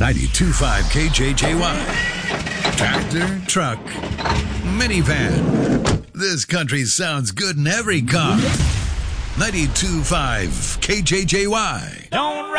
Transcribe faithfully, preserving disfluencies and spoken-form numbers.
ninety-two point five K J J Y. Tractor, truck, minivan. This country sounds good in every car. ninety-two point five K J J Y. Don't